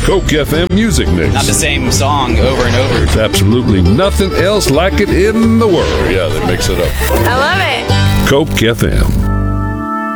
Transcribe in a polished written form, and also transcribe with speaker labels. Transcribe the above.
Speaker 1: Coke FM Music Mix.
Speaker 2: Not the same song over and over.
Speaker 1: There's absolutely nothing else like it in the world. Yeah, they mix it up.
Speaker 3: I love it.
Speaker 1: Coke FM.